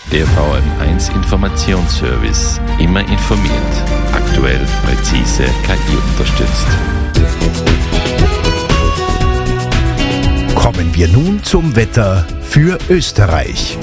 Der VM1 Informationsservice. Immer informiert. Aktuell, präzise, KI unterstützt. Kommen wir nun zum Wetter für Österreich.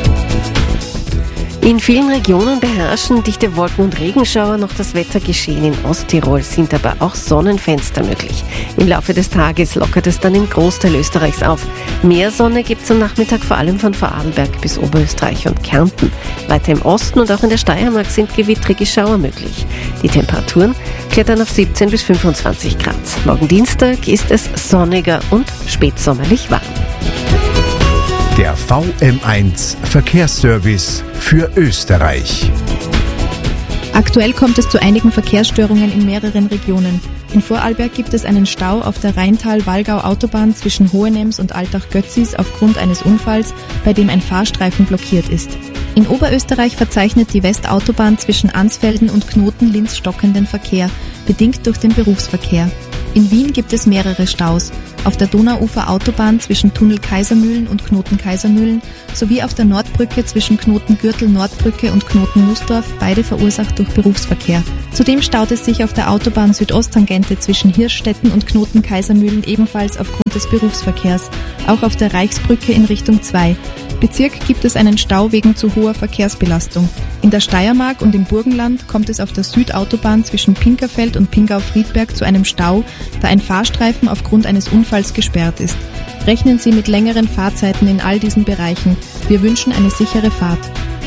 In vielen Regionen beherrschen dichte Wolken- und Regenschauer noch das Wettergeschehen. In Osttirol sind aber auch Sonnenfenster möglich. Im Laufe des Tages lockert es dann im Großteil Österreichs auf. Mehr Sonne gibt es am Nachmittag vor allem von Vorarlberg bis Oberösterreich und Kärnten. Weiter im Osten und auch in der Steiermark sind gewittrige Schauer möglich. Die Temperaturen klettern auf 17 bis 25 Grad. Morgen Dienstag ist es sonniger und spätsommerlich warm. Der VM1 Verkehrsservice für Österreich. Aktuell kommt es zu einigen Verkehrsstörungen in mehreren Regionen. In Vorarlberg gibt es einen Stau auf der Rheintal-Wallgau-Autobahn zwischen Hohenems und Altach-Götzis aufgrund eines Unfalls, bei dem ein Fahrstreifen blockiert ist. In Oberösterreich verzeichnet die Westautobahn zwischen Ansfelden und Knoten-Linz stockenden Verkehr, bedingt durch den Berufsverkehr. In Wien gibt es mehrere Staus. Auf der Donauufer-Autobahn zwischen Tunnel Kaisermühlen und Knoten Kaisermühlen sowie auf der Nordbrücke zwischen Knoten Gürtel-Nordbrücke und Knoten Nussdorf, beide verursacht durch Berufsverkehr. Zudem staut es sich auf der Autobahn Südosttangente zwischen Hirschstetten und Knoten Kaisermühlen ebenfalls aufgrund des Berufsverkehrs, auch auf der Reichsbrücke in Richtung 2. Bezirk gibt es einen Stau wegen zu hoher Verkehrsbelastung. In der Steiermark und im Burgenland kommt es auf der Südautobahn zwischen Pinkerfeld und Pingau-Friedberg zu einem Stau, da ein Fahrstreifen aufgrund eines Unfalls gesperrt ist. Rechnen Sie mit längeren Fahrzeiten in all diesen Bereichen. Wir wünschen eine sichere Fahrt.